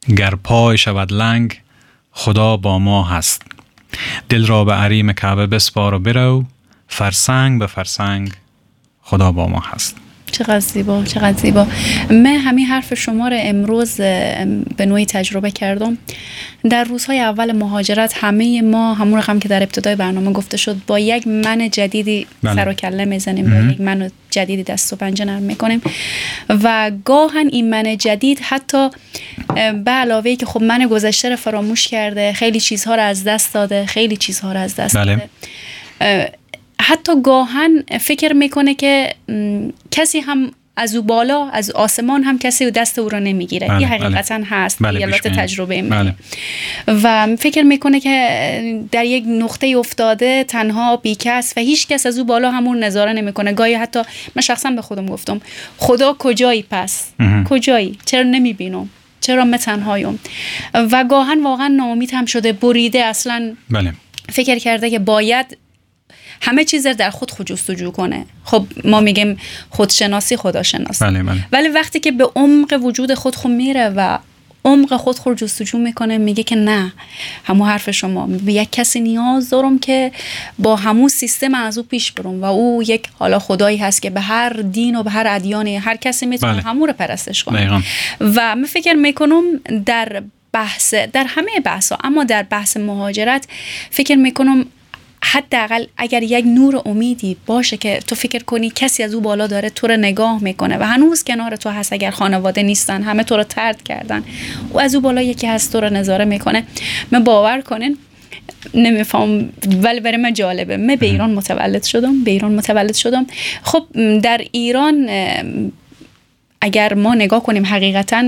گر پای شود لنگ خدا با ما هست. دل را به عریم کعبه بسپار و برو، فرسنگ به فرسنگ خدا با ما هست. چقدر زیبا، چقدر زیبا. من همین حرف شما رو امروز به نوعی تجربه کردم. در روزهای اول مهاجرت همه ما همون رقم که در ابتدای برنامه گفته شد با یک من جدیدی سر و کله میزنیم، با یک من جدیدی دست و پنجه نرم میکنیم و گاهن این من جدید حتی به علاوه که خب من گذشته رو فراموش کرده، خیلی چیزها رو از دست داده، خیلی چیزها رو از دست داده، حتی گاهن فکر میکنه که کسی هم از او بالا، از آسمان هم کسی دست او رو نمیگیره. این حقیقتا هست، یالات تجربه میکنه و فکر میکنه که در یک نقطه افتاده تنها بیکس و هیچ کس از او بالا همون نظاره نمیکنه. گاهی حتی من شخصا به خودم گفتم خدا کجایی پس؟ کجایی؟ چرا نمیبینم؟ چرا من تنهایم؟ و گاهن واقعا ناامید هم شده، بریده، اصلا فکر کرده که باید همه چیز در خود جستجو کنه. خب ما میگیم خودشناسی خداشناسی. ولی وقتی که به عمق وجود خود میره و عمق خود جستجو میکنه، میگه که نه، همون حرف شما، به یک کسی نیاز دارم که با همون سیستم از او پیش برم و او یک حالا خدایی هست که به هر دین و به هر ادیانی هر کسی میتونه همون رو پرستش کنه. و من فکر میکنم در همه بحثا، اما در بحث مهاجرت فکر میکنم حداقل اگر یک نور امیدی باشه که تو فکر کنی کسی از او بالا داره تو رو نگاه میکنه و هنوز کنار تو هست، اگر خانواده نیستن، همه تو رو طرد کردن، و از او بالا یکی هست تو رو نظاره میکنه. من باور کنین نمیفهم، ولی برای من جالبه. من به ایران متولد شدم. خب در ایران اگر ما نگاه کنیم حقیقتاً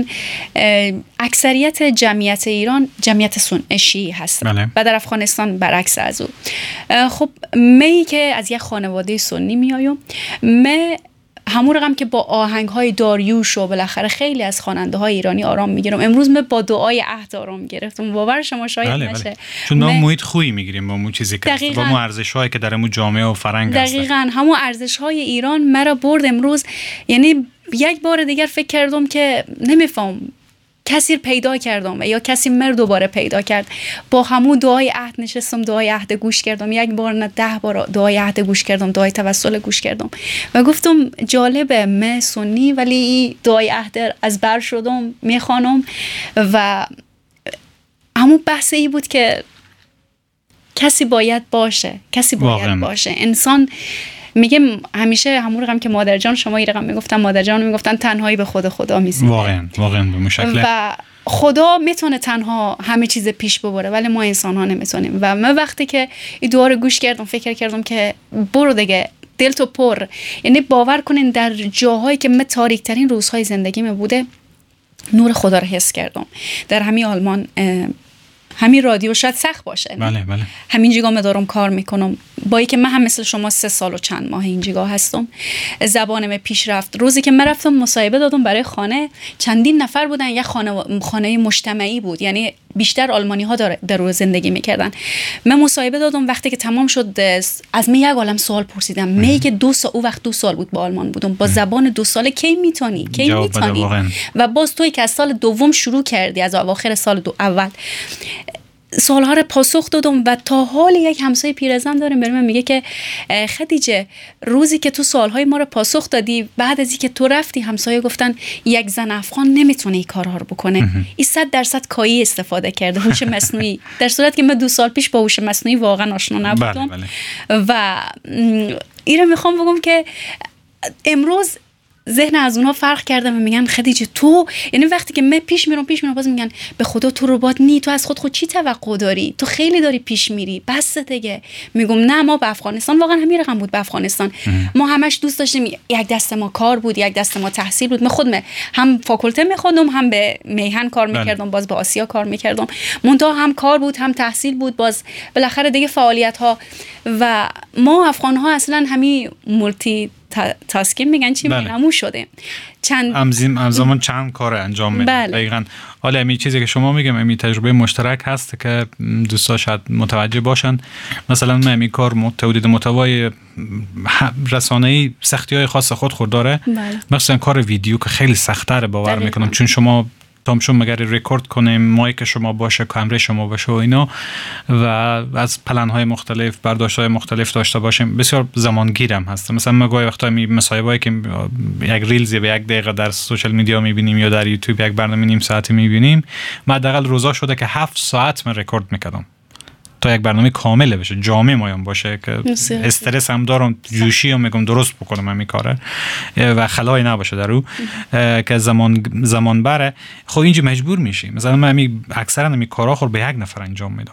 اکثریت جمعیت ایران جمعیت شیعی هست و در افغانستان برعکس از او. خب می که از یک خانواده سنی میایم، همون رقم که با آهنگ‌های داریوش و بالاخره خیلی از خواننده‌های ایرانی آرام میگیرم. امروز من با دعای عهد آرام گرفتم. باور شما شاید نشه. چون ما محیط خوبی میگیریم با اون چیزی که با اون ارزش‌هایی که در اون جامعه و فرهنگ هست. دقیقاً همون ارزش‌های ایران مرا برد امروز. یعنی یک بار دیگر فکر کردم که نمیفهم کسی پیدا کردم یا کسی مرد دوباره پیدا کرد. با همون دعای عهد نشستم، دعای عهد گوش کردم، یک بار نه 10 بار دعای عهد گوش کردم، دعای توسل گوش کردم و گفتم جالبه من سنی ولی دعای عهد از بر شدم میخوانم. و همون بحث ای بود که کسی باید باشه، انسان. میگم همیشه همون رقم که مادر جان شما این رقم میگفتن، مادر جان میگفتن تنهایی به خدا میزنه. واقعا به شکل. و خدا میتونه تنها همه چیز پیش ببره ولی ما انسان ها نمیتونیم. و من وقتی که این دعا رو گوش کردم فکر کردم که برو دیگه، دل تو پر. یعنی باور کنین در جاهایی که من تاریک ترین روزهای زندگیم بوده نور خدا رو حس کردم. در همین آلمان، همین رادیو شاید سخت باشه، بله. همین جگاه من دارم کار میکنم، با اینکه من هم مثل شما 3 سال و چند ماه این جگاه هستم. زبانم پیش رفت. روزی که من رفتم مصاحبه دادم برای خانه، چندین نفر بودن، یک خانه مجتمعی بود، یعنی بیشتر آلمانی ها در روی زندگی میکردن. من مصاحبه دادم، وقتی که تمام شد از من یک عالم سوال پرسیدم. می که او وقت 2 سال بود با آلمان بودم، با زبان 2 ساله کی میتونی و باز توی که از سال دوم شروع کردی، از اواخر سال اول سوالها رو پاسخ دادم. و تا حال یک همسایه پیرزن داریم برای من میگه که خدیجه روزی که تو سوالهای ما رو پاسخ دادی، بعد از اینکه تو رفتی همسایه گفتن یک زن افغان نمیتونه این کارها رو بکنه. این 100% کایی استفاده کرده، هوش مصنوعی، در صورتی که من 2 سال پیش با هوش مصنوعی واقعا آشنا نبودم. و این رو میخوام بگم که امروز ذهن از اونها فرق کرده و میگن خدیجه تو، یعنی وقتی که من پیش میرم باز میگن به خدا تو ربات نی، تو از خود چی توقع داری؟ تو خیلی داری پیش میری، بس دیگه. میگم نه، ما به افغانستان واقعا همین رقم بود. به افغانستان ما همش دوست داشتیم، یک دست ما کار بود، یک دست ما تحصیل بود. من خودم هم فاکولته میخوندم، هم به میهن کار میکردم، باز به آسیا کار میکردم. منتها هم کار بود هم تحصیل بود، باز بالاخره دیگه فعالیت ها. و ما افغان ها اصلا همین مولتی تاسکینگ میگن چی میگن همون شده. همزمان چند کار انجام میدن. دقیقاً. حالا همین چیزی که شما میگم همین تجربه مشترک هست که دوستا شاید متوجه باشن. مثلا من همین کار تولید محتوای رسانه‌ای سختی‌های خاص خود داره. مثلا کار ویدیو که خیلی سخت‌تره باور میکنم، چون شما تامشون مگر رکورد کنیم، مایک شما باشه، کامره شما باشه و اینا، و از پلن‌های مختلف، برداشت‌های مختلف داشته باشیم. بسیار زمانگیرم هست. مثلا ما گاهی وقتا مصاحبه‌ای که یک ریلزی به 1 دقیقه در سوشال میدیا می‌بینیم یا در یوتیوب یک برنامه نیم ساعتی می‌بینیم، ما حداقل روزا شده که 7 ساعت من رکورد می‌کردم تا یک برنامه کامل بشه، جامع مایم باشه، که استرس هم دارم، جوشی هم میگم درست بکنم همین کاره و خلایی نباشه در او که زمان بره. خب اینجا مجبور میشیم. مثلا من اکثرا همین کارا خود به یک نفر انجام میدم،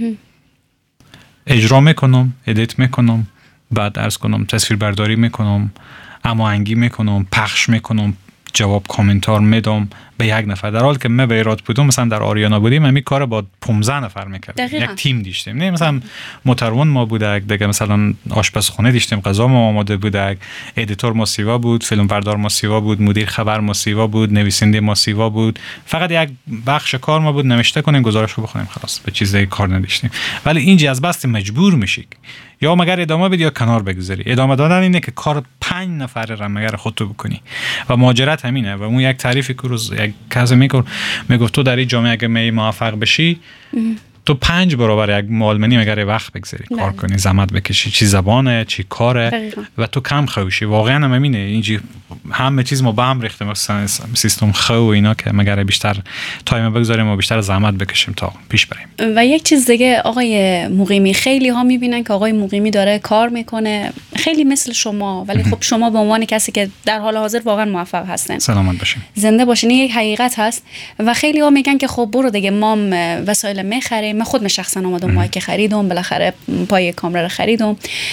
اجرا میکنم، ادیت میکنم، بعد عرض کنم تصویر برداری میکنم، هماهنگی میکنم، پخش میکنم، جواب کامنتار میدم به یک نفر. در حالی که من به ایراد بودم، مثلا در آریانا بودیم، همین کار با 15 نفر میکردیم، یک تیم داشتیم. نه مثلا مترون ما بودک دیگه، مثلا آشپزخونه داشتیم، غذا ما آماده بودک، ادیتور ما سیوا بود، فیلم بردار ما سیوا بود، مدیر خبر ما سیوا بود، نویسنده ما سیوا بود. فقط یک بخش کار ما بود نوشته کنیم، گزارش رو بخونیم، خلاص، به چیز دیگه کار نداشتیم. ولی اینجا از بس مجبور میشی یا مگر ادامه بدی یا کنار بگذاری. ادامه دادن اینه که کار 5 نفر را مگر خودت بکنی و ماجرت همینه. و اون یک تعریفی که روز یک کسی میگفت تو در این جامعه اگه می موفق بشی، تو 5 برابر یک معلمنی مگر وقت بگذاری کار کنی، زحمت بکشی، چی زبانه، چی کاره، و تو کم خوشی. واقعا هم همینه. اینجی همه چیز ما به هم ریخته، مثلا سیستم خو و اینا، که مگر بیشتر تایم بگذاریم و بیشتر زحمت بکشیم تا پیش بریم. و یک چیز دیگه آقای مقیمی، خیلی ها میبینن که آقای مقیمی داره کار میکنه خیلی مثل شما، ولی خب شما به عنوان کسی که در حال حاضر واقعا موفق هستن، سلامت باشین، زنده باشین، یک حقیقت هست. و خیلی ها میگن که خب برو دیگه، ما وسایل میخریم. من خودم شخصا اومدم مایک خریدم، بالاخره پای کامera رو خریدم.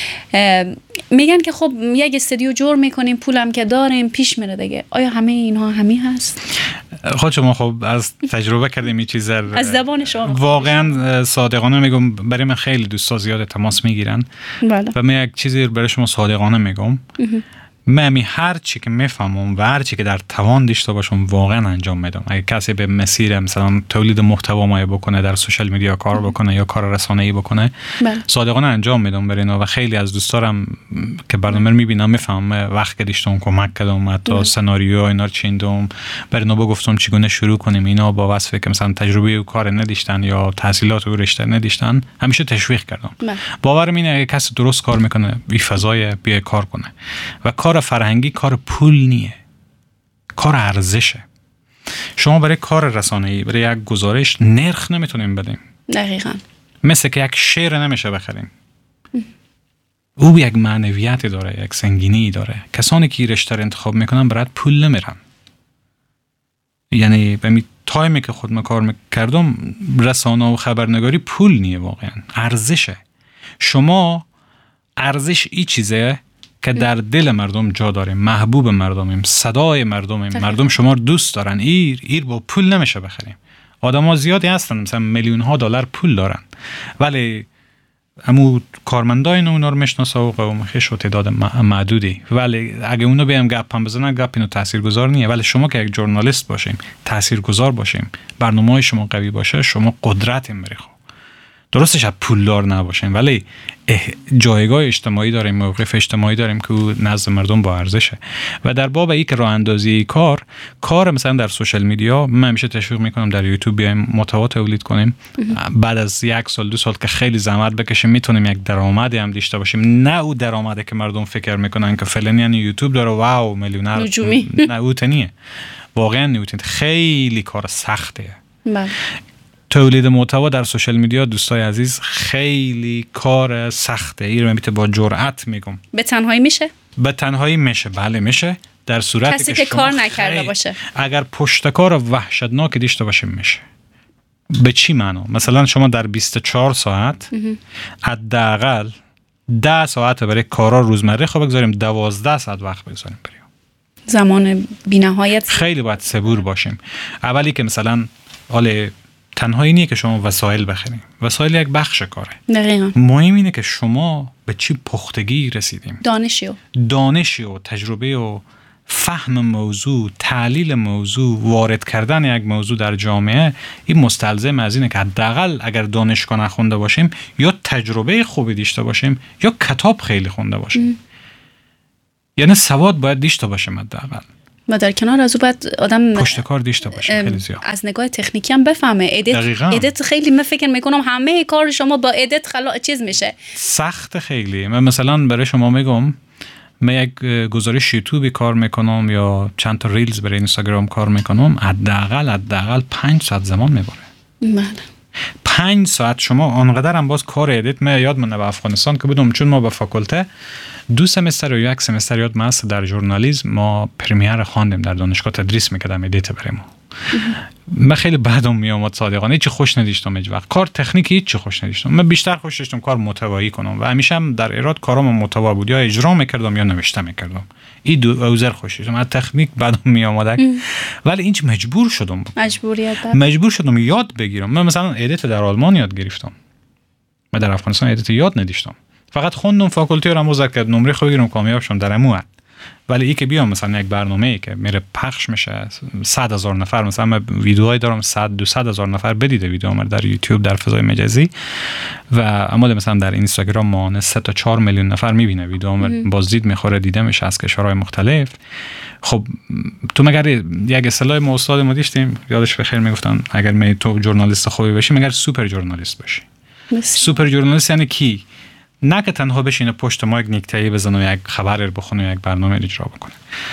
میگن که خب یک استودیو جور میکنیم، پولم که داریم، پیش میره دیگه. آیا همه اینها همین هست؟ خود شما خب از تجربه کردیم این چیزا، از زبان شما واقعا صادقانه میگم، برای من خیلی دوستا زیاد تماس میگیرن. بله. و من یک چیزی برای شما صادقانه میگم، من هر چی که میفهمم و هر چی که در توان داشته باشم واقعا انجام میدم. اگه کسی به مسیر مثلا تولید محتوا مایه بکنه، در سوشال میدیا کار بکنه یا کار رسانه‌ای بکنه، صادقانه انجام میدم برای اینا. و خیلی از دوستارم که برنامه رو میبینم میفهمم وقت که داشتم کمک کردم، حتی سناریو اینا رو چیندم، برای اینا گفتم چگونه شروع کنیم. اینا با وصفی که مثلا تجربه و کار نداشتن یا تحصیلات و رشته نداشتن، همیشه تشویق کردم. باورم اینه اگه کسی درست کار میکنه، بی فضای بیای کار کنه. و کار فرهنگی کار پول نیه، کار ارزشه. شما برای کار رسانه‌ای، برای یک گزارش نرخ نمیتونیم بدیم. دقیقاً. مثل که یک شعر نمیشه بخریم. او یک معنویتی داره، یک سنگینی داره. کسانی که رشته انتخاب میکنن برات پول نمیرن. یعنی به می تایمی که خودم کار میکردم، رسانه و خبرنگاری پول نیه، واقعا ارزشه. شما ارزش این چیزه که در دل مردم جا داریم، محبوب مردمیم، صدای مردمیم، مردم شما رو دوست دارن. ایر با پول نمیشه بخریم. آدم‌ها زیادی هستن مثلا میلیون‌ها دلار پول دارن، ولی امو کارمندای اونا رو میشناسه و قوم خیش و تعداد معدودی. ولی اگه اونو بهم گپ هم بزنن، گپ اینو تاثیرگذار نیه. ولی شما که یک ژورنالیست باشیم، تاثیرگذار باشیم، برنامه‌های شما قوی باشه، شما قدرت میری. درستش پولدار نباشیم، ولی جایگاه اجتماعی داریم، موقف اجتماعی داریم که نزد مردم با ارزشه. و در باب این که راه اندازی کار مثلا در سوشال میدیا، من همیشه تشویق میکنم در یوتیوب بیایم محتوا تولید کنیم. بعد از 1 سال 2 سال که خیلی زحمت بکشیم، میتونیم یک درآمدی هم داشته باشیم. نه او درآمدی که مردم فکر میکنن که فلانی یعنی یوتیوب داره واو میلیونر. نه او تنیه، واقعا نیوتن. خیلی کار سخته. بله. تولید محتوا در سوشال میدیا دوستای عزیز خیلی کار سخته. این رو با جرأت میگم. به تنهایی میشه؟ به تنهایی میشه، بله میشه. در صورتی کسی که کار نکرده باشه. اگر پشتکار وحشتناک داشته باشه میشه. به چی معنا؟ مثلا شما در 24 ساعت حداقل 10 ساعت برای کارا روزمره خب بگذاریم، 12 ساعت وقت بگذاریم بریم. زمان بی‌نهایت. خیلی باید صبور باشیم. اولی که مثلا تنهایی نیه که شما وسایل بخریم. وسایل یک بخش کاره. دقیقاً. مهم اینه که شما به چی پختگی رسیدیم. دانشی و تجربه و فهم موضوع، تحلیل موضوع، وارد کردن یک موضوع در جامعه. این مستلزم از اینه که حداقل اگر دانشگاه نخونده باشیم، یا تجربه خوبی داشته باشیم، یا کتاب خیلی خونده باشیم. یعنی سواد باید داشته باشیم حداقل. و در کنار از او بعد آدم پشت کار داشته باشه خیلی زیاد، از نگاه تکنیکی هم بفهمه. ادیت خیلی من فکر میکنم همه کار شما با ادیت چیز میشه سخت خیلی. من مثلا برای شما میگم من یک گزارش یوتیوبی کار میکنم یا چند تا ریلز برای اینستاگرام کار میکنم، حداقل 5 ساعت زمان میبره. بله 5 ساعت. شما آنقدر هم باز کار ادیت. من یادمونه به افغانستان که بودم، چون ما به فاکولته 2 سمستر و 1 سمستر یاد ما در ژورنالیسم ما پرمیر خواندیم، در دانشگاه تدریس میکردم ادیت برای ما. من خیلی بعدم میومد صادقانه، هیچ خوش نداشتم هیچ وقت کار تکنیکی، هیچ خوش نداشتم. من بیشتر خوش داشتم کار محتوایی کنم و همیشه هم در ایراد کارام محتوا بود، یا اجرا میکردم یا نوشته میکردم. این دو اوزر خوش داشتم. از تکنیک بعدم میومد، ولی اینج مجبور شدم، مجبور شدم یاد بگیرم. من مثلا ادیت در آلمان یاد گرفتم، من در افغانستان ادیت یاد نداشتم، فقط خوندم فاکولته رو مذاکره کردم، نمره خوب گرفتم، کامیاب شدم در امو. ولی این که بیام مثلا یک برنامه‌ای که میره پخش میشه 100,000 نفر، مثلا من ویدیوهای دارم 100-200,000 نفر بدیده ویدیوام در یوتیوب در فضای مجازی، و اما مثلا در اینستاگرام ما 3 تا 4 میلیون نفر میبینه ویدیوام، بازدید میخوره، دیده میشه از کشورهای مختلف. خب تو مگر یک اصطلاح ما استاد ما داشتیم یادش بخیر میگفتن اگر می تو ژورنالیست خوبی بشی مگر سوپر ژورنالیست بشی. سوپر ژورنالیست یعنی کی؟ نه که تنها بشینه پشت ما یک نکته بزنه و یک خبر رو بخونه و یک برنامه اجرا بکنه.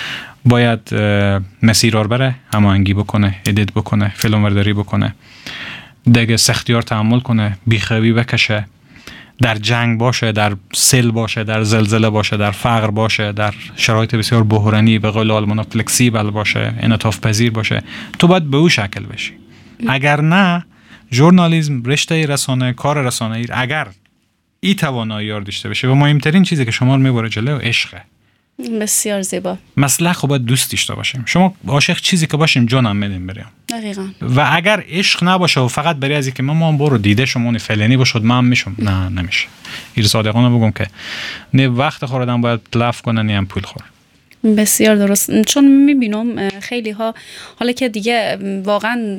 باید مسیر رو بره، هماهنگی بکنه، ادیت بکنه، فیلمبرداری بکنه، دیگه سختیار تحمل کنه، بیخوابی بکشه، در جنگ باشه، در سیل باشه، در زلزله باشه، در فقر باشه، در شرایط بسیار بحرانی به قول آلمانا فلکسیبل باشه، انعطاف پذیر باشه. تو باید به او شکل بشی. اگر نه ژورنالیسم، رشته رسانه، کار رسانه‌ای اگر این توانایی یار داشته باشه و مهمترین چیزی که شما رو میبره جلو عشقه. بسیار زیبا. مسلک خب باید دوست داشته باشیم. شما عاشق چیزی که باشیم جانم میدیم بریم. دقیقاً. و اگر عشق نباشه و فقط برای از اینکه ما برو دیده شما فلانی باشد من میشم، نه نمیشه. این صادقانه بگم که نه وقت خوردن باید تلف کنن نه هم پول خور. بسیار درست. چون میبینم خیلی ها حالا که دیگه واقعاً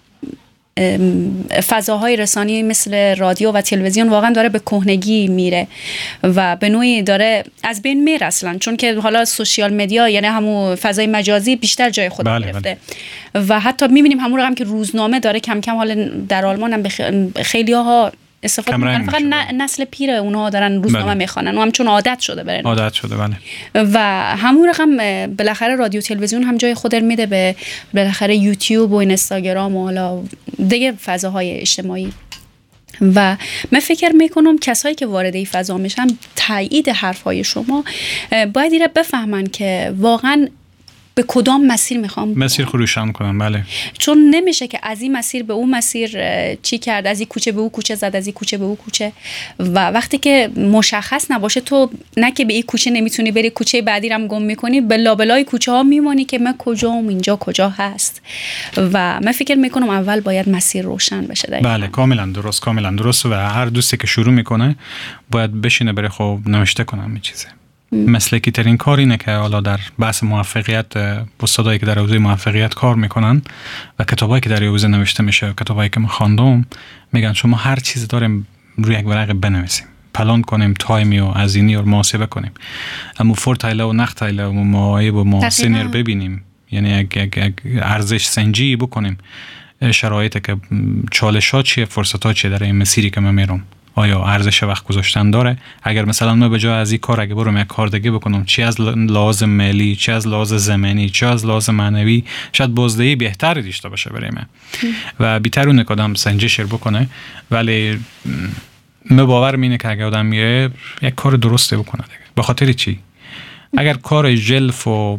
فضاهای رسانی مثل رادیو و تلویزیون واقعا داره به کهنگی میره و به نوعی داره از بین میره اصلا، چون که حالا سوشیال مدیا یعنی همون فضای مجازی بیشتر جای خود گرفته. و حتی میبینیم همون رقم که روزنامه داره کم کم، حالا در آلمان هم خیلی ها استفاده میکنن، فقط نسل پیر اونها دارن روزنامه میخوانن و هم چون عادت شده برن. عادت شده بله. و همون رقم بالاخره رادیو تلویزیون هم جای خود میده به بالاخره یوتیوب و اینستاگرام و حالا دیگه فضاهای اجتماعی. و من فکر میکنم کسایی که وارد این فضا میشن تایید حرفهای شما باید ایره بفهمن که واقعا به کدام مسیر میخوام مسیر خروشان کنم. بله. چون نمیشه که از این مسیر به اون مسیر چی کرد، از این کوچه به اون کوچه زد، از این کوچه به اون کوچه، و وقتی که مشخص نباشه تو نه که به این کوچه نمیتونی بری، کوچه بعدی رو هم گم میکنی، بلابلای کوچه ها میمونی که من کجام، اینجا کجا هست. و من فکر میکنم اول باید مسیر روشن بشه. بله کاملا درست. و هر دوستی که شروع میکنه باید بشینه بره خب نوشته کنه همین چیزه. مسلکی ترین کار اینه که حالا در بحث موفقیت استادایی که در حوزه موفقیت کار میکنن و کتابایی که در حوزه نوشته میشه و کتابایی که من خواندم میگن شما هر چیز داریم روی یک ورق بنویسیم، پلان کنیم، تایمی و هزینه رو محاسبه کنیم، اما فورتایله و نختایله و معایب و محاسنی رو ببینیم، یعنی یک ارزش سنجی بکنیم شرایطی که چالش‌ها چیه، فرصت‌ها چیه در این مسیری که من میرم، آیا ارزش وقت گذاشتن داره. اگر مثلا من به جای از این کار اگه برم یک کار دیگه بکنم، چی از لازم مالی، چی از لازم زمانی، چی از لازم معنوی، شاید بازدهی بهتری داشته باشه برای من و بیتر اون آدم سنجش بکنه. ولی من باورم اینه که اگه آدم میره یک کار درسته بکنه دیگه. به خاطر چی؟ اگر کار جلف و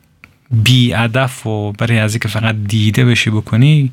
بی هدف و برای از اینکه فقط دیده بشی بکنی،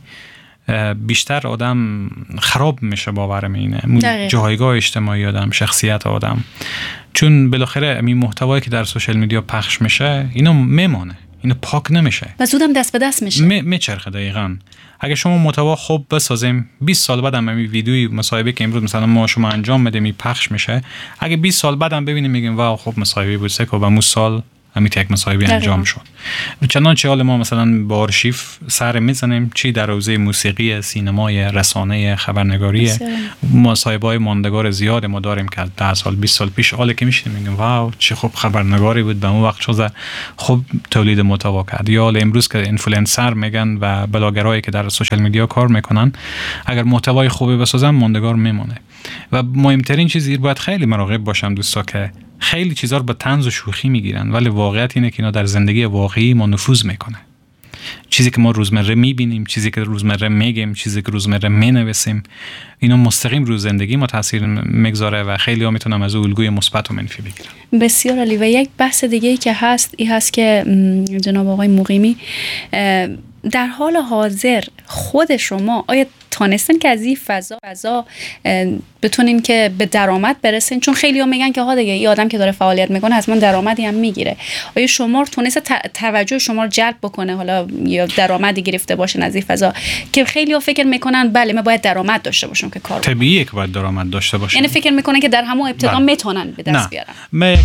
بیشتر آدم خراب میشه. باورم اینه جایگاه اجتماعی آدم، شخصیت آدم، چون بالاخره این محتوایی که در سوشال میدیا پخش میشه اینو میمانه، اینو پاک نمیشه و زودم دست به دست میشه، میچرخه. دقیقاً اگه شما محتوا خوب بسازیم 20 سال بعدم این ویدیوی مصاحبه که امروز مثلا ما شما انجام میدیم پخش میشه، اگه 20 سال بعدم ببینیم میگیم واو خب مصاحبه بود سکو و مو سال امیت یک مصاحبه انجام شد. چنانچه حال ما مثلا با آرشیف سر میزنیم، چی در حوزه موسیقی، سینمای، رسانه، خبرنگاری، مصاحبه‌های ماندگار زیاد ما داریم که 10 سال 20 سال پیش حالا که میشینیم میگیم واو چه خوب خبرنگاری بود به اون وقت، چه خوب تولید محتوا کرد. یا حالا امروز که اینفلوئنسر میگن و بلاگرایی که در سوشال میدیا کار میکنن، اگر محتوای خوبی بسازن ماندگار میمونه. و مهمترین چیزی باید خیلی مراقب باشم دوستا که خیلی چیزا رو به طنز و شوخی میگیرن، ولی واقعیت اینه که اینا در زندگی واقعی ما نفوذ میکنه. چیزی که ما روزمره میبینیم، چیزی که روزمره میگیم، چیزی که روزمره مینویسیم، اینا مستقیم رو زندگی ما تاثیر میگذاره و خیلی ها میتونم از الگوی مثبت و منفی بگیرن. بسیار عالی. و یک بحث دیگه ای که هست این هست که جناب آقای مقیمی در حال حاضر خود شما آیا تانستن که از این فضا بتونین که به درآمد برسین؟ چون خیلی ها میگن که ها دیگه این آدم که داره فعالیت میکنه حتما درآمدی هم میگیره. آیا شما تونست توجه شما رو جلب بکنه حالا یا درآمدی گرفته باشین از این فضا که خیلی ها فکر میکنن بله من باید درآمد داشته باشم که کار طبیعیه که باید درآمد داشته باشم، یعنی فکر میکنن که در همون ابتدا میتونن به دست بیارن.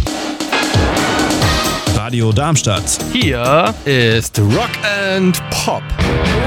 Radio Darmstadt. Hier ist Rock and Pop.